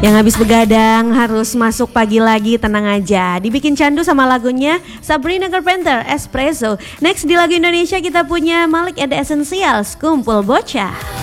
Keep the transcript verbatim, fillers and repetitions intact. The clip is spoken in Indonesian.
Yang habis begadang harus masuk pagi lagi, tenang aja. Dibikin candu sama lagunya Sabrina Carpenter, Espresso. Next di lagu Indonesia kita punya Malik and the Essentials, Kumpul Bocah.